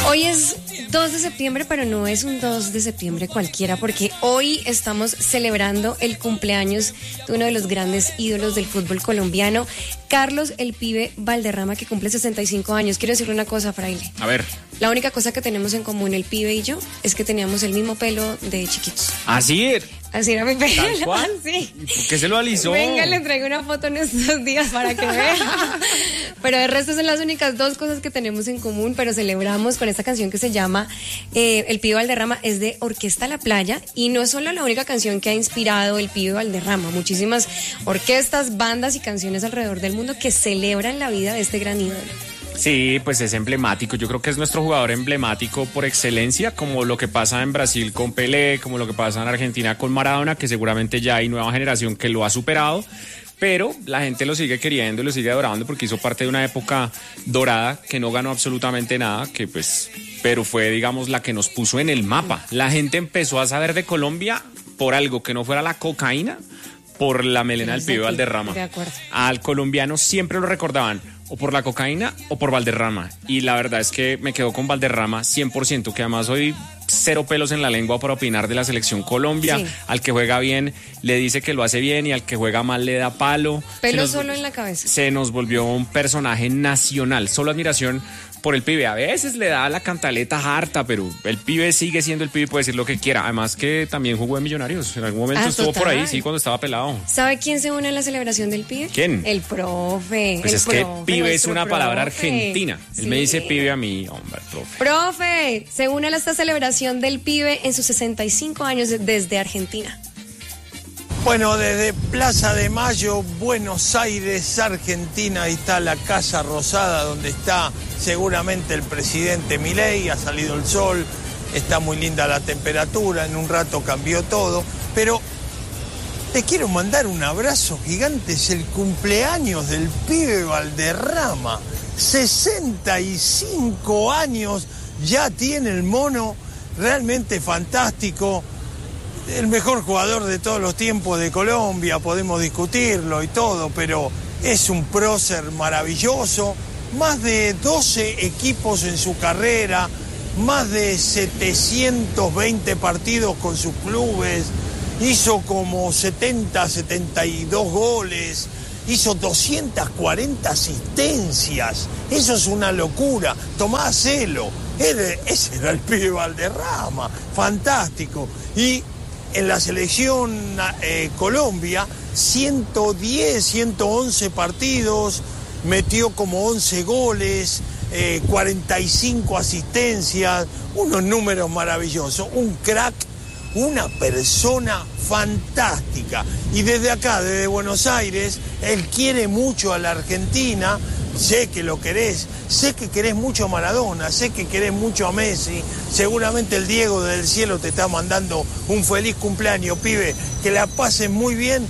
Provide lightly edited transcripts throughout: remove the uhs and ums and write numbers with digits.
Hoy es 2 de septiembre, pero no es un 2 de septiembre cualquiera, porque hoy estamos celebrando el cumpleaños de uno de los grandes ídolos del fútbol colombiano, Carlos el Pibe Valderrama, que cumple 65 años. Quiero decirle una cosa, Fraile. A ver. La única cosa que tenemos en común el Pibe y yo es que teníamos el mismo pelo de chiquitos. ¿Así? Así era mi pelo. ¿Tal cual? Sí. ¿Por qué se lo alisó? Venga, le traigo una foto en estos días para que vea. Pero de resto son las únicas dos cosas que tenemos en común, pero celebramos con esta canción que se llama El Pibe Valderrama. Es de Orquesta La Playa y no es solo la única canción que ha inspirado El Pibe Valderrama. Muchísimas orquestas, bandas y canciones alrededor del mundo que celebran la vida de este gran ídolo. Sí, pues es emblemático. Yo creo que es nuestro jugador emblemático por excelencia, como lo que pasa en Brasil con Pelé, como lo que pasa en Argentina con Maradona, que seguramente ya hay nueva generación que lo ha superado, pero la gente lo sigue queriendo y lo sigue adorando porque hizo parte de una época dorada que no ganó absolutamente nada, que pues, pero fue, digamos, la que nos puso en el mapa. La gente empezó a saber de Colombia por algo que no fuera la cocaína, por la melena del Pibe Valderrama. De acuerdo. Al colombiano siempre lo recordaban o por la cocaína o por Valderrama. Y la verdad es que me quedo con Valderrama 100%, que además hoy cero pelos en la lengua para opinar de la selección Colombia. Sí. Al que juega bien le dice que lo hace bien y al que juega mal le da palo. Pelo solo en la cabeza. Se nos volvió un personaje nacional. Solo admiración por el Pibe. A veces le da la cantaleta harta, pero el Pibe sigue siendo el Pibe y puede decir lo que quiera. Además que también jugó en Millonarios. En algún momento estuvo total. Por ahí, sí, cuando estaba pelado. ¿Sabe quién se une a la celebración del Pibe? ¿Quién? El profe. Pues el es profe, que Pibe es una palabra argentina. Sí. Él me dice Pibe a mí, hombre, profe. Profe, se une a esta celebración del Pibe en sus 65 años desde Argentina. Bueno, desde Plaza de Mayo, Buenos Aires, Argentina, ahí está la Casa Rosada, donde está seguramente el presidente Milei. Ha salido el sol, está muy linda la temperatura, en un rato cambió todo, pero te quiero mandar un abrazo gigante. Es el cumpleaños del Pibe Valderrama, 65 años ya tiene el mono, realmente fantástico. El mejor jugador de todos los tiempos de Colombia, podemos discutirlo y todo, pero es un prócer maravilloso. Más de 12 equipos en su carrera, más de 720 partidos con sus clubes, hizo como 72 goles, hizo 240 asistencias. Eso es una locura. Tomás Celo, ese era el Pibe Valderrama, fantástico. Y en la selección Colombia, 110, 111 partidos, metió como 11 goles, 45 asistencias, unos números maravillosos, un crack, una persona fantástica. Y desde acá, desde Buenos Aires, él quiere mucho a la Argentina. Sé que lo querés, sé que querés mucho a Maradona, sé que querés mucho a Messi. Seguramente el Diego del cielo te está mandando un feliz cumpleaños, Pibe. Que la pases muy bien.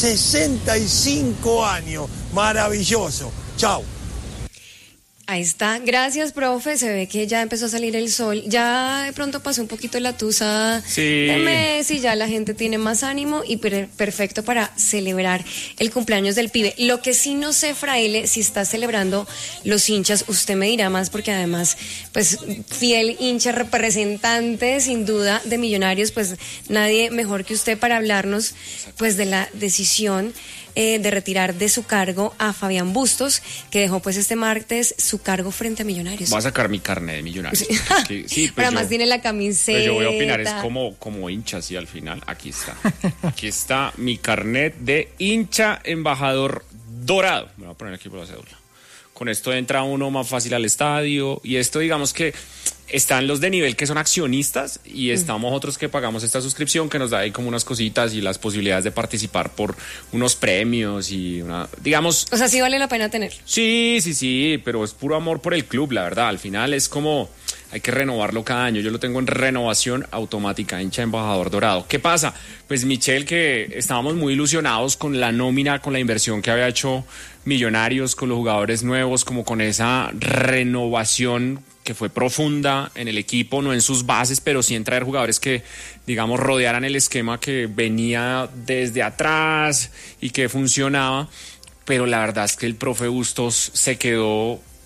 65 años, maravilloso. Chao. Ahí está, gracias, profe. Se ve que ya empezó a salir el sol. Ya de pronto pasó un poquito la tusa de Messi, ya la gente tiene más ánimo y perfecto para celebrar el cumpleaños del Pibe. Lo que sí no sé, Fraile, si está celebrando los hinchas, usted me dirá más, porque además, pues, fiel hincha representante, sin duda, de Millonarios, pues nadie mejor que usted para hablarnos, pues, de la decisión de retirar de su cargo a Fabián Bustos, que dejó pues este martes su cargo frente a Millonarios. Voy a sacar mi carnet de Millonarios. Sí. Sí, pues pero además tiene la camiseta. Pues yo voy a opinar, es como hincha, sí, al final. Aquí está. Aquí está mi carnet de hincha embajador dorado. Me voy a poner aquí por la cédula. Con esto entra uno más fácil al estadio. Y esto, digamos que están los de nivel que son accionistas y estamos otros que pagamos esta suscripción que nos da ahí como unas cositas y las posibilidades de participar por unos premios y digamos... O sea, sí vale la pena tener. Sí, pero es puro amor por el club, la verdad. Al final es como... Hay que renovarlo cada año. Yo lo tengo en renovación automática, hincha embajador dorado. ¿Qué pasa? Pues Michelle, que estábamos muy ilusionados con la nómina, con la inversión que había hecho Millonarios, con los jugadores nuevos, como con esa renovación que fue profunda en el equipo, no en sus bases, pero sí en traer jugadores que, digamos, rodearan el esquema que venía desde atrás y que funcionaba. Pero la verdad es que el profe Bustos se quedó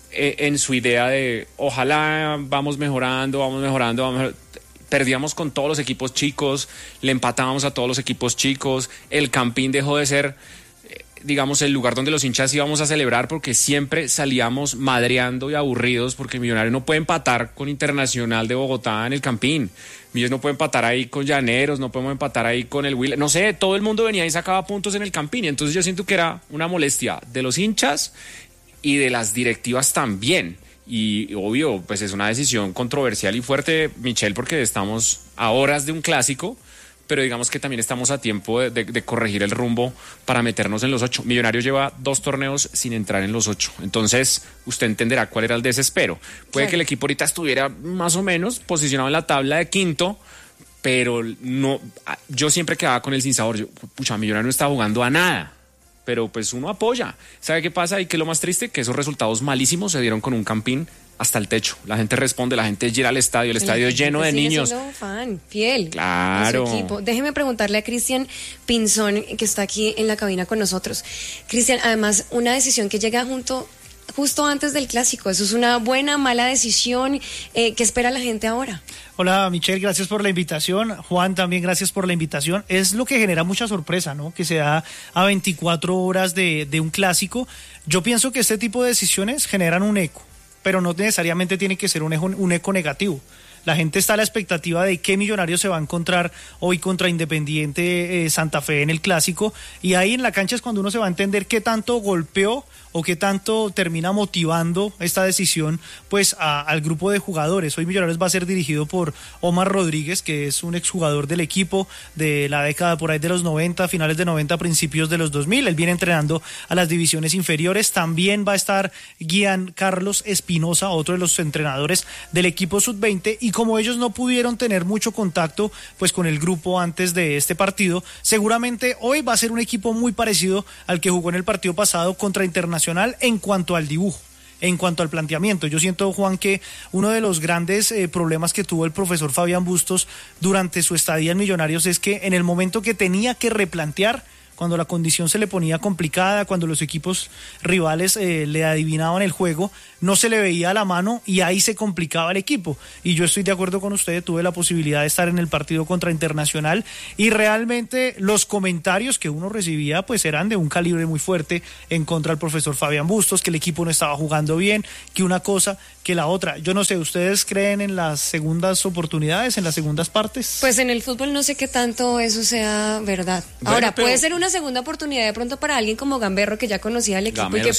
en su idea de ojalá vamos mejorando. Perdíamos con todos los equipos chicos, le empatábamos a todos los equipos chicos, el Campín dejó de ser, digamos, el lugar donde los hinchas íbamos a celebrar porque siempre salíamos madreando y aburridos porque Millonarios no puede empatar con Internacional de Bogotá en el Campín. Millonarios no puede empatar ahí con Llaneros, no podemos empatar ahí con el Huila. No sé, todo el mundo venía y sacaba puntos en el Campín. Y entonces yo siento que era una molestia de los hinchas y de las directivas también. Y obvio, pues es una decisión controversial y fuerte, Michelle, porque estamos a horas de un clásico, pero digamos que también estamos a tiempo de corregir el rumbo para meternos en los 8. Millonarios lleva 2 torneos sin entrar en los 8. Entonces, usted entenderá cuál era el desespero. Puede que el equipo ahorita estuviera más o menos posicionado en la tabla de quinto, pero no. Yo siempre quedaba con el sinsabor. Millonarios no está jugando a nada. Pero pues uno apoya. ¿Sabe qué pasa? Y que lo más triste, que esos resultados malísimos se dieron con un Campín hasta el techo. La gente responde, la gente llega al estadio, el estadio lleno de niños. Siendo fan, fiel. Claro. A su equipo. Déjeme preguntarle a Cristian Pinzón, que está aquí en la cabina con nosotros. Cristian, además, una decisión que llega justo antes del clásico. ¿Eso es una buena, mala decisión? ¿Qué espera la gente ahora? Hola, Michelle, gracias por la invitación. Juan, también gracias por la invitación. Es lo que genera mucha sorpresa, ¿no? Que se da a 24 horas de un clásico. Yo pienso que este tipo de decisiones generan un eco, pero no necesariamente tiene que ser un eco negativo. La gente está a la expectativa de qué Millonarios se va a encontrar hoy contra Independiente Santa Fe en el clásico, y ahí en la cancha es cuando uno se va a entender qué tanto golpeó o qué tanto termina motivando esta decisión pues al grupo de jugadores. Hoy Millonarios va a ser dirigido por Omar Rodríguez, que es un exjugador del equipo de la década por ahí de los 90, finales de 90, principios de los 2000. Él viene entrenando a las divisiones inferiores. También va a estar Gian Carlos Espinosa, otro de los entrenadores del equipo sub-20, y como ellos no pudieron tener mucho contacto pues con el grupo antes de este partido, seguramente hoy va a ser un equipo muy parecido al que jugó en el partido pasado contra Internacional en cuanto al dibujo, en cuanto al planteamiento. Yo siento, Juan, que uno de los grandes problemas que tuvo el profesor Fabián Bustos durante su estadía en Millonarios es que en el momento que tenía que replantear, cuando la condición se le ponía complicada, cuando los equipos rivales le adivinaban el juego, no se le veía a la mano y ahí se complicaba el equipo. Y yo estoy de acuerdo con usted, tuve la posibilidad de estar en el partido contra Internacional y realmente los comentarios que uno recibía pues eran de un calibre muy fuerte en contra del profesor Fabián Bustos, que el equipo no estaba jugando bien, que una cosa, que la otra. Yo no sé, ¿ustedes creen en las segundas oportunidades, en las segundas partes? Pues en el fútbol no sé qué tanto eso sea verdad. Ahora, puede ser una segunda oportunidad de pronto para alguien como Gamberro, que ya conocía al equipo Gamero,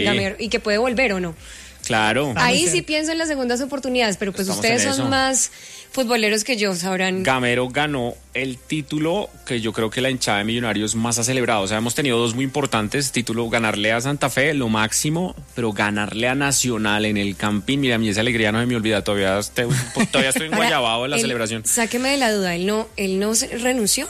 y que puede volver o no. Claro. Ahí sí pienso en las segundas oportunidades, pero pues ustedes son más futboleros que yo, sabrán. Gamero ganó el título que yo creo que la hinchada de Millonarios más ha celebrado. O sea, hemos tenido 2 muy importantes títulos: ganarle a Santa Fe, lo máximo, pero ganarle a Nacional en el Campín. Mira, a mí esa alegría no se me olvida, todavía estoy en Guayabao en la celebración. Sáqueme de la duda, él no renunció.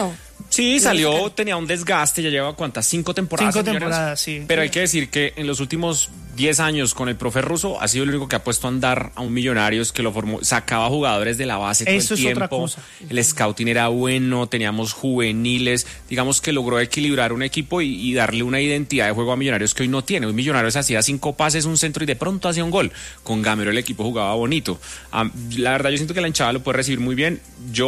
Sí, salió, tenía un desgaste, ya lleva ¿cuántas? 5 temporadas. 5 temporadas, sí. Pero hay que decir que en los últimos 10 años con el profe Russo ha sido el único que ha puesto a andar a un Millonarios, que lo formó, sacaba jugadores de la base todo el tiempo. Otra cosa. El scouting era bueno, teníamos juveniles, digamos que logró equilibrar un equipo y darle una identidad de juego a Millonarios que hoy no tiene. Hoy Millonarios hacía 5 pases, un centro y de pronto hacía un gol. Con Gamero el equipo jugaba bonito. La verdad yo siento que la hinchada lo puede recibir muy bien.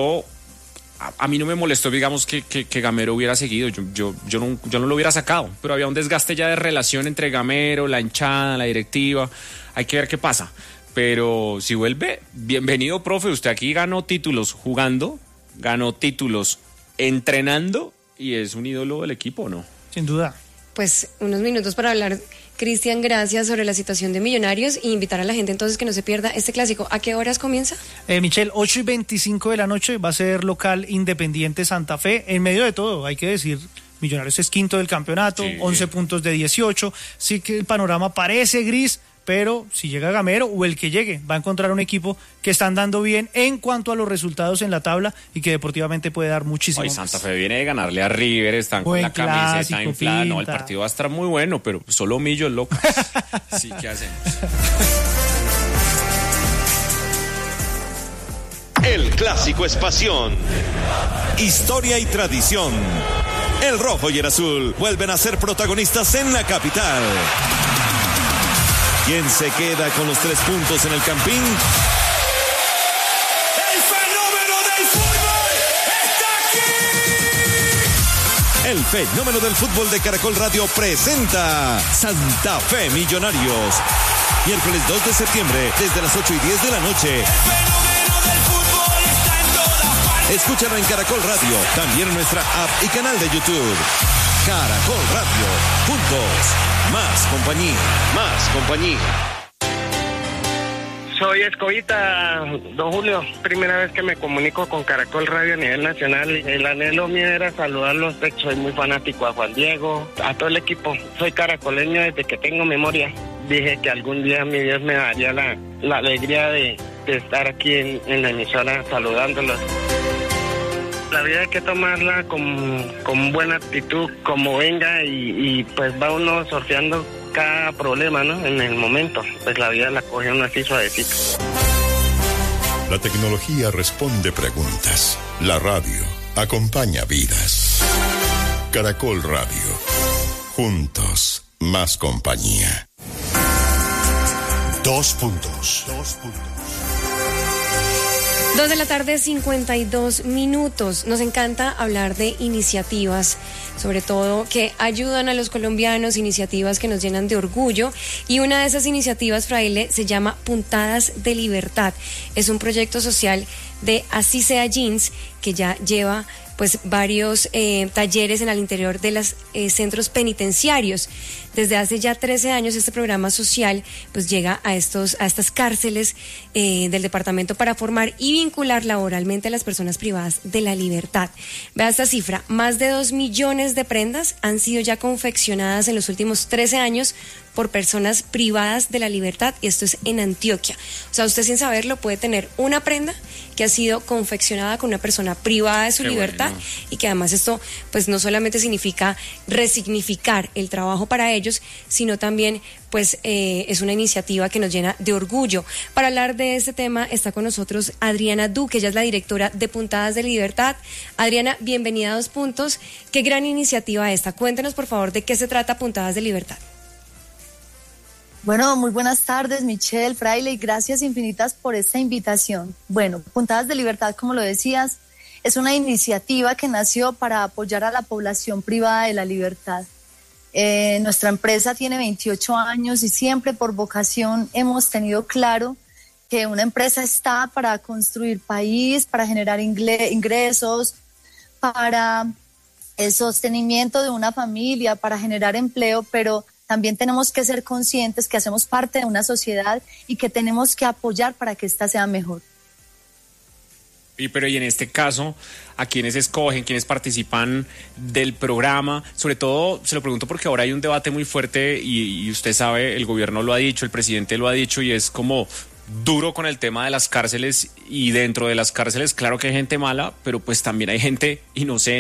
A mí no me molestó, digamos, que Gamero hubiera seguido. Yo no lo hubiera sacado, pero había un desgaste ya de relación entre Gamero, la hinchada, la directiva. Hay que ver qué pasa. Pero si vuelve, bienvenido, profe. Usted aquí ganó títulos jugando, ganó títulos entrenando y es un ídolo del equipo, ¿no? Sin duda. Pues unos minutos para hablar, Cristian, gracias, sobre la situación de Millonarios e invitar a la gente entonces que no se pierda este clásico. ¿A qué horas comienza? Michelle, 8:25 de la noche va a ser local Independiente Santa Fe. En medio de todo, hay que decir, Millonarios es quinto del campeonato, sí. 11 puntos de 18. Sí que el panorama parece gris, pero si llega Gamero o el que llegue, va a encontrar un equipo que está andando bien en cuanto a los resultados en la tabla y que deportivamente puede dar muchísimo más. Santa Fe viene de ganarle a River, están con la camiseta inflada. No, el partido va a estar muy bueno, pero solo Millos locos. Sí, ¿qué hacemos? El clásico es pasión, historia y tradición. El rojo y el azul vuelven a ser protagonistas en la capital. ¿Quién se queda con los 3 puntos en el Campín? ¡El fenómeno del fútbol está aquí! El fenómeno del fútbol de Caracol Radio presenta Santa Fe Millonarios. Miércoles 2 de septiembre, desde las 8:10 de la noche. El fenómeno del fútbol está en todas partes. Escúchalo en Caracol Radio, también en nuestra app y canal de YouTube. Caracol Radio, juntos, más compañía, más compañía. Soy Escobita, don Julio. Primera vez que me comunico con Caracol Radio a nivel nacional. El anhelo mío era saludarlos. Soy muy fanático a Juan Diego, a todo el equipo. Soy caracoleño desde que tengo memoria. Dije que algún día mi Dios me daría la alegría de estar aquí en la emisora saludándolos. La vida hay que tomarla con buena actitud, como venga, y pues va uno sorteando cada problema, ¿no? En el momento, pues la vida la coge uno así suavecito. La tecnología responde preguntas. La radio acompaña vidas. Caracol Radio. Juntos, más compañía. 2 puntos. 2 de la tarde, 52 minutos. Nos encanta hablar de iniciativas, sobre todo que ayudan a los colombianos, iniciativas que nos llenan de orgullo. Y una de esas iniciativas, Fraile, se llama Puntadas de Libertad. Es un proyecto social de Así Sea Jeans, que ya lleva pues varios talleres en el interior de los centros penitenciarios. Desde hace ya 13 años este programa social pues llega a estas cárceles del departamento para formar y vincular laboralmente a las personas privadas de la libertad. Vea esta cifra, más de 2 millones de prendas han sido ya confeccionadas en los últimos 13 años por personas privadas de la libertad, y esto es en Antioquia. O sea, usted sin saberlo puede tener una prenda que ha sido confeccionada con una persona privada de su libertad, bueno. Y que además esto pues no solamente significa resignificar el trabajo para ellos, sino también pues es una iniciativa que nos llena de orgullo. Para hablar de este tema está con nosotros Adriana Duque, ella es la directora de Puntadas de Libertad. Adriana, bienvenida a 2 puntos. Qué gran iniciativa esta. Cuéntenos por favor de qué se trata Puntadas de Libertad. Bueno, muy buenas tardes, Michelle, Fraile, y gracias infinitas por esta invitación. Bueno, Puntadas de Libertad, como lo decías, es una iniciativa que nació para apoyar a la población privada de la libertad. Nuestra empresa tiene 28 años y siempre por vocación hemos tenido claro que una empresa está para construir país, para generar ingresos, para el sostenimiento de una familia, para generar empleo, pero también tenemos que ser conscientes que hacemos parte de una sociedad y que tenemos que apoyar para que ésta sea mejor. Pero y en este caso, ¿a quiénes escogen, quiénes participan del programa? Sobre todo, se lo pregunto porque ahora hay un debate muy fuerte y usted sabe, el gobierno lo ha dicho, el presidente lo ha dicho, y es como duro con el tema de las cárceles, y dentro de las cárceles claro que hay gente mala, pero pues también hay gente inocente.